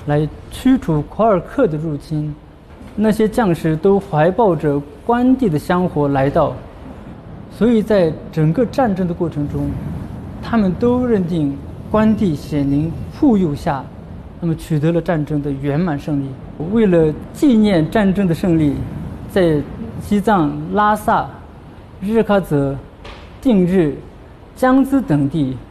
来驱除夸尔克的入侵。那些将士都怀抱着关帝的香火来到，所以在整个战争的过程中，他们都认定关帝显灵护佑下，那么取得了战争的圆满胜利。为了纪念战争的胜利，在西藏、拉萨、日喀则、定日、江孜等地